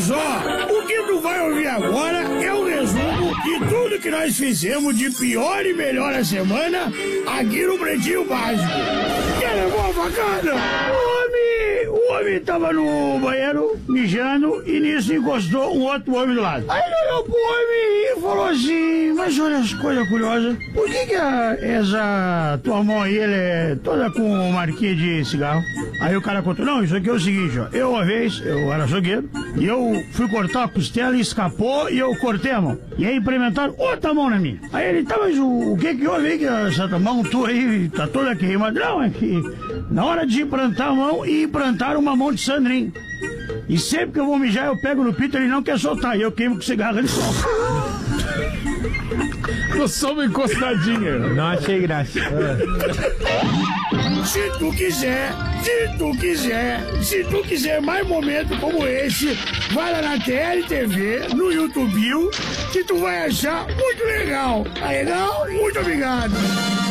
só, o que tu vai ouvir agora é um resumo de tudo que nós fizemos de pior e melhor a semana aqui no Pretinho Básico. Quer levar a facada? O homem tava no banheiro, mijando, e nisso encostou um outro homem do lado. Aí ele olhou pro homem e falou assim, mas olha as coisas curiosas, por que essa tua mão aí, ela é toda com marquinha de cigarro? Aí o cara contou, não, isso aqui é o seguinte, ó, eu uma vez, eu era açougueiro, e eu fui cortar a costela e escapou, e eu cortei a mão. E aí implementaram outra mão na minha. Aí ele, tá, mas o que houve aí, que essa mão tua aí tá toda queimada? Não, é que na hora de implantar a mão, e implantaram uma mão de Sandrinho. E sempre que eu vou mijar, eu pego no pito, ele não quer soltar, e eu queimo com cigarro, ele solta. Eu sou uma encostadinha. Não achei graça. Se tu quiser mais momentos como esse, vai lá na TLTV, no YouTube, que tu vai achar muito legal. Tá legal? Muito obrigado.